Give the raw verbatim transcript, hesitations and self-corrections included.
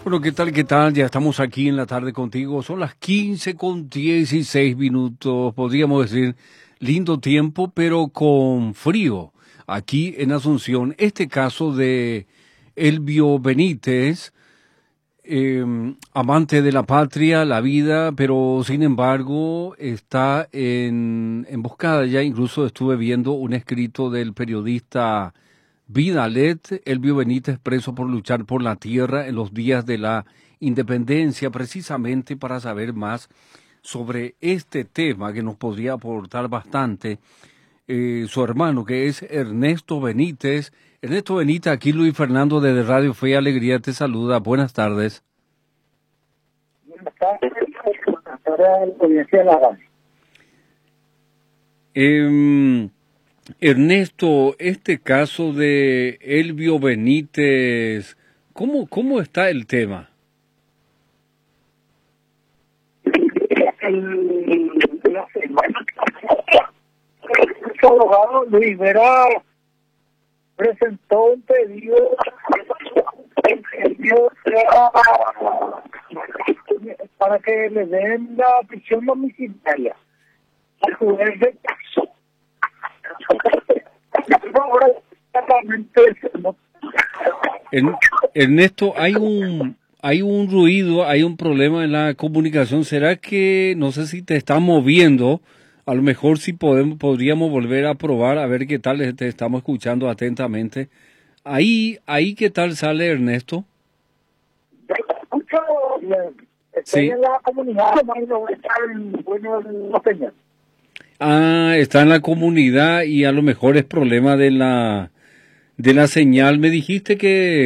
Bueno, ¿qué tal? ¿Qué tal? Ya estamos aquí en la tarde contigo. Son las quince con dieciséis minutos. Podríamos decir lindo tiempo, pero con frío. Aquí en Asunción, este caso de Elvio Benítez, eh, amante de la patria, la vida, pero sin embargo está en emboscada. Ya incluso estuve viendo un escrito del periodista Vidalet, Elvio Benítez, preso por luchar por la tierra en los días de la independencia, precisamente para saber más sobre este tema que nos podría aportar bastante. Eh, su hermano, que es Ernesto Benítez. Ernesto Benítez, aquí Luis Fernando de Radio Fe y Alegría te saluda. Buenas tardes. Buenas tardes, para la audiencia de la radio. Eh, Ernesto, este caso de Elvio Benítez, ¿cómo, cómo está el tema? El, la semana pasada, el abogado Luis Vera presentó un pedido para que le den la prisión domiciliaria al juez de caso. En, Ernesto, hay un hay un ruido, hay un problema en la comunicación. ¿Será que, no sé si te está moviendo? A lo mejor si podemos, podríamos volver a probar, a ver qué tal te estamos escuchando atentamente. Ahí, ahí ¿qué tal sale, Ernesto? Escucho bien. Estoy Sí. en la comunidad, no está en bueno la señal. Ah, está en la comunidad y a lo mejor es problema de la de la señal. Me dijiste que